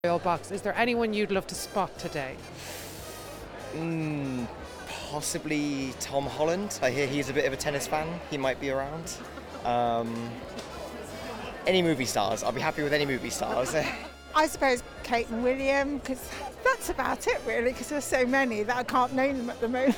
Box. Is there anyone you'd love to spot today? Possibly Tom Holland. I hear he's a bit of a tennis fan. He might be around. Any movie stars. I'll be happy with any movie stars. I suppose Kate and William, because that's about it really, because there's so many that I can't name them at the moment.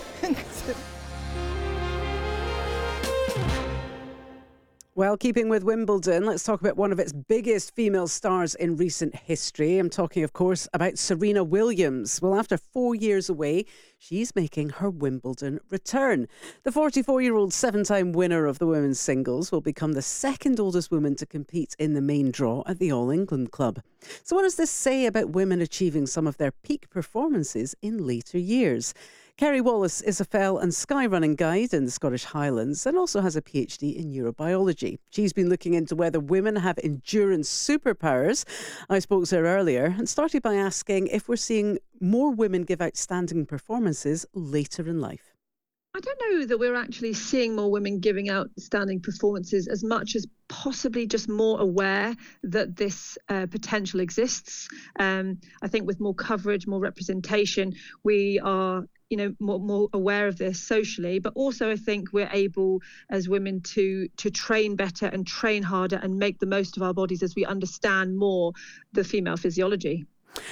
Well, keeping with Wimbledon, let's talk about one of its biggest female stars in recent history. I'm talking, of course, about Serena Williams. Well, after 4 years away, she's making her Wimbledon return. The 44-year-old seven-time winner of the women's singles will become the second oldest woman to compete in the main draw at the All England Club. So what does this say about women achieving some of their peak performances in later years? Kerry Wallace is a fell and skyrunning guide in the Scottish Highlands and also has a PhD in neurobiology. She's been looking into whether women have endurance superpowers. I spoke to her earlier and started by asking if we're seeing more women give outstanding performances later in life. I don't know that we're actually seeing more women giving outstanding performances as much as possibly just more aware that this potential exists. I think with more coverage, more representation, we are more aware of this socially, but also I think we're able as women to train better and train harder and make the most of our bodies as we understand more the female physiology.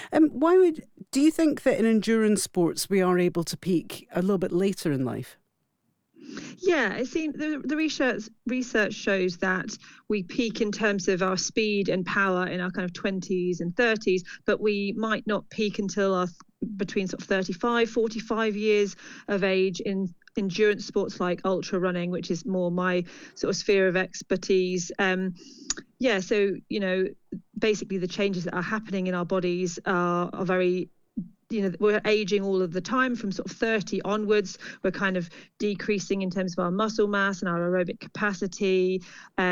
Do you think that in endurance sports we are able to peak a little bit later in life? Yeah, it seems the research shows that we peak in terms of our speed and power in our kind of 20s and 30s, but we might not peak until our between sort of 35, 45 years of age in endurance sports like ultra running, which is more my sort of sphere of expertise. So basically the changes that are happening in our bodies are very, we're aging all of the time from sort of 30 onwards. We're kind of decreasing in terms of our muscle mass and our aerobic capacity.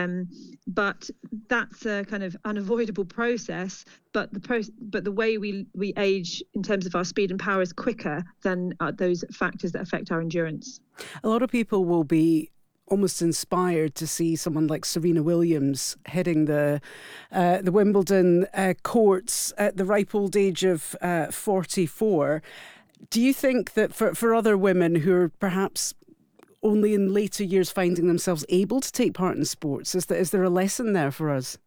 But that's a kind of unavoidable process. But the way we age in terms of our speed and power is quicker than those factors that affect our endurance. A lot of people will be almost inspired to see someone like Serena Williams heading the Wimbledon courts at the ripe old age of 44. Do you think that for other women who are perhaps only in later years finding themselves able to take part in sports, is there a lesson there for us?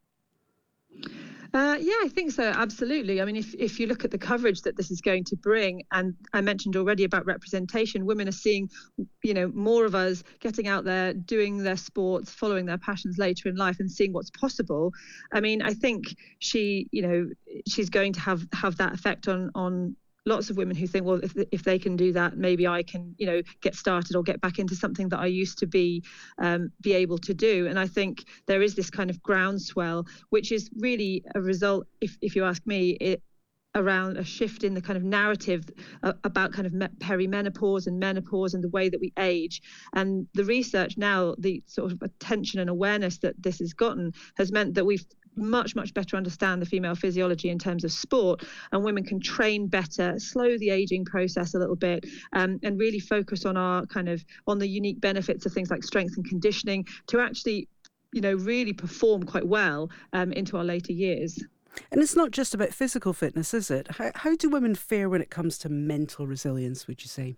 Yeah, I think so. Absolutely. I mean, if you look at the coverage that this is going to bring, and I mentioned already about representation, women are seeing, more of us getting out there, doing their sports, following their passions later in life and seeing what's possible. I mean, I think she's going to have that effect on lots of women who think, well, if they can do that, maybe I can, get started or get back into something that I used to be able to do. And I think there is this kind of groundswell, which is really a result, if you ask me, around a shift in the kind of narrative about kind of perimenopause and menopause and the way that we age. And the research now, the sort of attention and awareness that this has gotten has meant that we've much better understand the female physiology in terms of sport, and women can train better, slow the aging process a little bit, and really focus on on the unique benefits of things like strength and conditioning to actually really perform quite well into our later years. And it's not just about physical fitness, is it? How do women fare when it comes to mental resilience, would you say?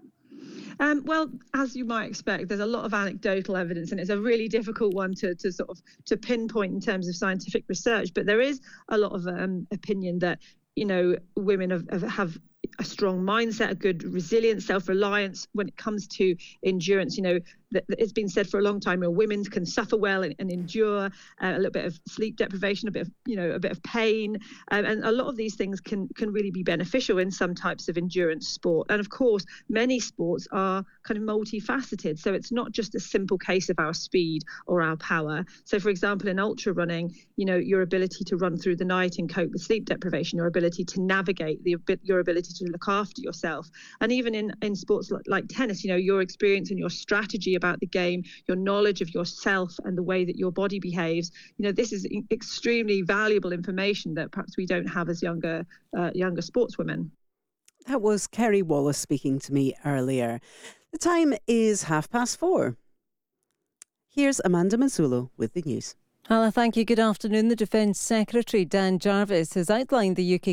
Well, as you might expect, there's a lot of anecdotal evidence, and it's a really difficult one to pinpoint in terms of scientific research. But there is a lot of opinion that women have a strong mindset, a good resilience, self-reliance when it comes to endurance. It's been said for a long time, women can suffer well and endure a little bit of sleep deprivation, a bit of pain, and a lot of these things can really be beneficial in some types of endurance sport. And of course, many sports are kind of multifaceted, so it's not just a simple case of our speed or our power. So, for example, in ultra running, your ability to run through the night and cope with sleep deprivation, your ability to navigate, your ability to look after yourself, and even in sports like tennis, your experience and your strategy about the game, your knowledge of yourself and the way that your body behaves. This is extremely valuable information that perhaps we don't have as younger sportswomen. That was Kerry Wallace speaking to me earlier. The time is 4:30. Here's Amanda Mansulo with the news. Hala, thank you. Good afternoon. The Defence Secretary, Dan Jarvis, has outlined the UK